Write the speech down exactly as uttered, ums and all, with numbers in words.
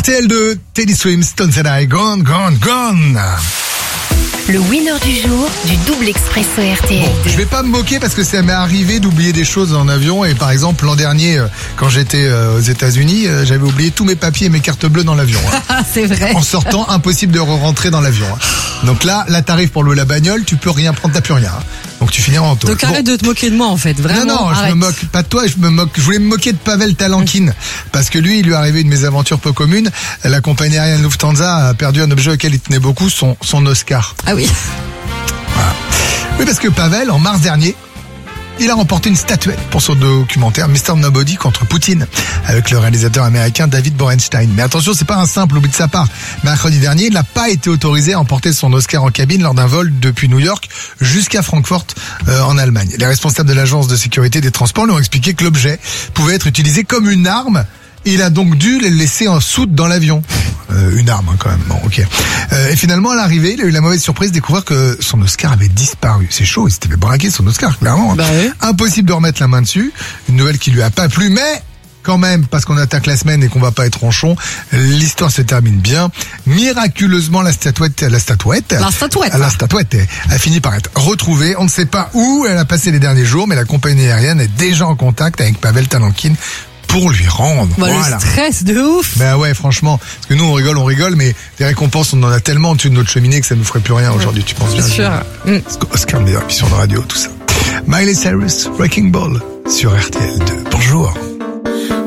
R T L deux, Teddy Swims, Stone Said I, Gone, Gone, Gone. Le winner du jour du double expresso R T L. Bon, je vais pas me moquer parce que ça m'est arrivé d'oublier des choses en avion. Et par exemple, l'an dernier, quand j'étais aux États-Unis, j'avais oublié tous mes papiers et mes cartes bleues dans l'avion. Hein. C'est vrai. En sortant, impossible de re-rentrer dans l'avion. Hein. Donc là, là, t'arrives pour louer la bagnole, tu peux rien prendre, t'as plus rien. Hein. Donc tu finiras en tôle. Donc arrête bon. de te moquer de moi en fait, vraiment. Non, non, arrête. je me moque pas de toi, je me moque. Je voulais me moquer de Pavel Talankin parce que lui, il lui est arrivé une mésaventure peu commune. La compagnie aérienne Lufthansa a perdu un objet auquel il tenait beaucoup, son, son Oscar. Ah oui. Voilà. Oui, parce que Pavel, en mars dernier, il a remporté une statuette pour son documentaire mister Nobody contre Poutine avec le réalisateur américain David Borenstein. Mais attention, c'est pas un simple oubli de sa part. Mercredi dernier, il n'a pas été autorisé à emporter son Oscar en cabine lors d'un vol depuis New York jusqu'à Francfort euh, en Allemagne. Les responsables de l'agence de sécurité des transports lui ont expliqué que l'objet pouvait être utilisé comme une arme. Il a donc dû le laisser en soute dans l'avion. Euh, une arme hein, quand même, bon ok. Euh, et finalement à l'arrivée, il a eu la mauvaise surprise de découvrir que son Oscar avait disparu. C'est chaud, il s'était fait braquer son Oscar, clairement. Bah oui. Impossible de remettre la main dessus. Une nouvelle qui lui a pas plu, mais quand même, parce qu'on attaque la semaine et qu'on va pas être ronchon, l'histoire se termine bien. Miraculeusement, la statuette, la statuette, la statuette, la statuette a fini par être retrouvée. On ne sait pas où elle a passé les derniers jours, mais la compagnie aérienne est déjà en contact avec Pavel Talankin pour lui rendre. Bah, voilà. Le stress de ouf. Ben ouais, franchement. Parce que nous, on rigole, on rigole, mais des récompenses, on en a tellement au-dessus de notre cheminée que ça nous ferait plus rien aujourd'hui, tu penses bien. C'est sûr. Mm. Oscar, meilleure émission de radio, tout ça. Miley Cyrus, Wrecking Ball, sur R T L deux. Bonjour.